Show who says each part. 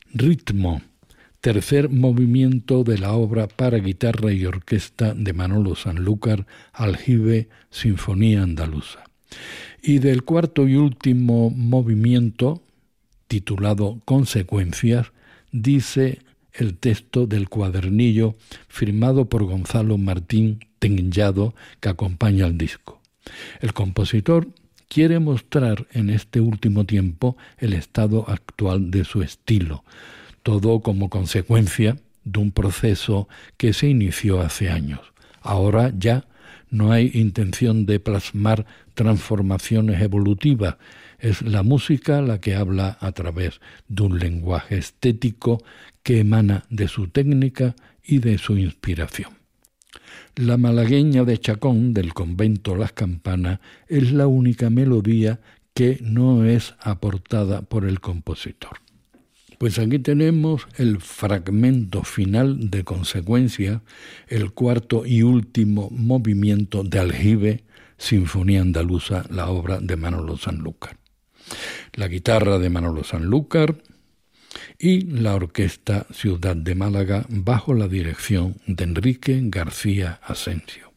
Speaker 1: Ritmo, tercer movimiento de la obra para guitarra y orquesta de Manolo Sanlúcar, Aljibe, Sinfonía Andaluza. Y del cuarto y último movimiento, titulado Consecuencias, dice el texto del cuadernillo firmado por Gonzalo Martín Tengllado, que acompaña al disco. El compositor quiere mostrar en este último tiempo el estado actual de su estilo, todo como consecuencia de un proceso que se inició hace años. Ahora ya no hay intención de plasmar transformaciones evolutivas, es la música la que habla a través de un lenguaje estético que emana de su técnica y de su inspiración. La malagueña de Chacón, del convento Las Campanas, es la única melodía que no es aportada por el compositor. Pues aquí tenemos el fragmento final de Consecuencia, el cuarto y último movimiento de Aljibe, Sinfonía Andaluza, la obra de Manolo Sanlúcar. La guitarra de Manolo Sanlúcar y la Orquesta Ciudad de Málaga bajo la dirección de Enrique García Asensio.